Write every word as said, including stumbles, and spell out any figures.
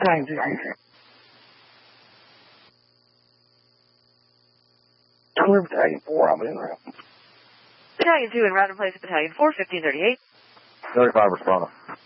Battalion two. Clear Battalion four, I'm in route. Battalion two in route in place, Battalion four, fifteen thirty-eight. thirty-five responding.